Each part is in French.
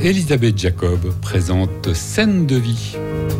Elisabeth Jacob présente Scène de vie.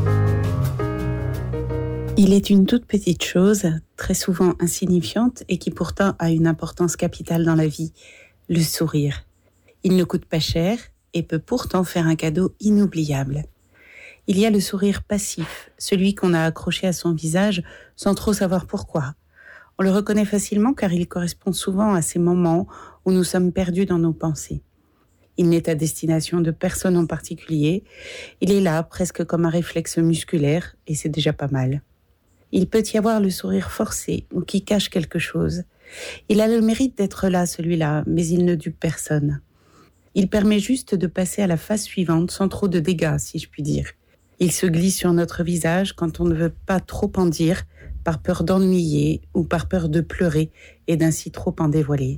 Il est une toute petite chose, très souvent insignifiante et qui pourtant a une importance capitale dans la vie, le sourire. Il ne coûte pas cher et peut pourtant faire un cadeau inoubliable. Il y a le sourire passif, celui qu'on a accroché à son visage sans trop savoir pourquoi. On le reconnaît facilement car il correspond souvent à ces moments où nous sommes perdus dans nos pensées. Il n'est à destination de personne en particulier. Il est là presque comme un réflexe musculaire et c'est déjà pas mal. Il peut y avoir le sourire forcé ou qui cache quelque chose. Il a le mérite d'être là, celui-là, mais il ne dupe personne. Il permet juste de passer à la phase suivante sans trop de dégâts, si je puis dire. Il se glisse sur notre visage quand on ne veut pas trop en dire, par peur d'ennuyer ou par peur de pleurer et d'ainsi trop en dévoiler.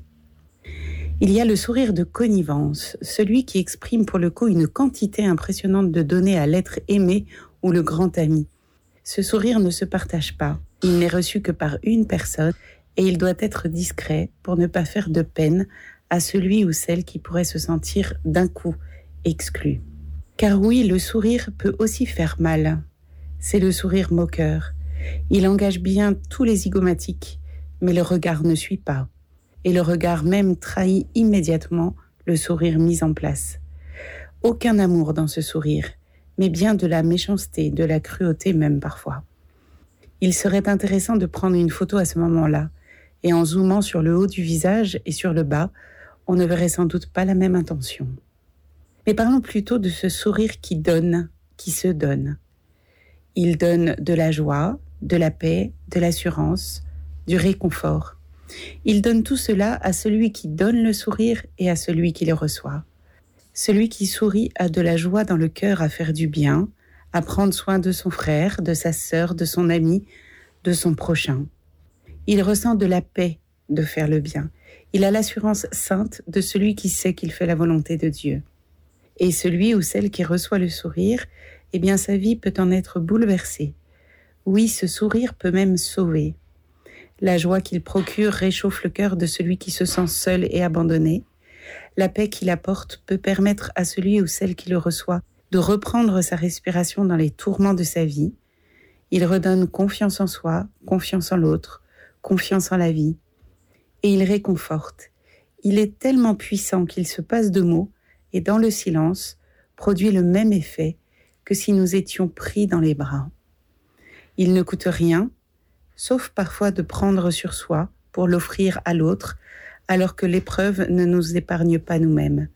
Il y a le sourire de connivence, celui qui exprime pour le coup une quantité impressionnante de données à l'être aimé ou le grand ami. Ce sourire ne se partage pas, il n'est reçu que par une personne et il doit être discret pour ne pas faire de peine à celui ou celle qui pourrait se sentir d'un coup exclu. Car oui, le sourire peut aussi faire mal. C'est le sourire moqueur. Il engage bien tous les zygomatiques, mais le regard ne suit pas. Et le regard même trahit immédiatement le sourire mis en place. Aucun amour dans ce sourire, mais bien de la méchanceté, de la cruauté même parfois. Il serait intéressant de prendre une photo à ce moment-là, et en zoomant sur le haut du visage et sur le bas, on ne verrait sans doute pas la même intention. Mais parlons plutôt de ce sourire qui donne, qui se donne. Il donne de la joie, de la paix, de l'assurance, du réconfort. Il donne tout cela à celui qui donne le sourire et à celui qui le reçoit. Celui qui sourit a de la joie dans le cœur à faire du bien, à prendre soin de son frère, de sa sœur, de son ami, de son prochain. Il ressent de la paix de faire le bien. Il a l'assurance sainte de celui qui sait qu'il fait la volonté de Dieu. Et celui ou celle qui reçoit le sourire, eh bien sa vie peut en être bouleversée. Oui, ce sourire peut même sauver. La joie qu'il procure réchauffe le cœur de celui qui se sent seul et abandonné. La paix qu'il apporte peut permettre à celui ou celle qui le reçoit de reprendre sa respiration dans les tourments de sa vie. Il redonne confiance en soi, confiance en l'autre, confiance en la vie. Et il réconforte. Il est tellement puissant qu'il se passe de mots et dans le silence produit le même effet que si nous étions pris dans les bras. Il ne coûte rien, sauf parfois de prendre sur soi pour l'offrir à l'autre, alors que l'épreuve ne nous épargne pas nous-mêmes.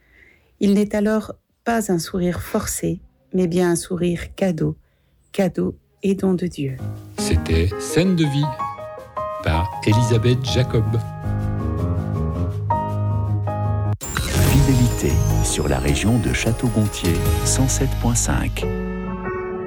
Il n'est alors pas un sourire forcé, mais bien un sourire cadeau et don de Dieu. C'était Scène de vie par Elisabeth Jacob. Fidélité sur la région de Château-Gontier 107.5.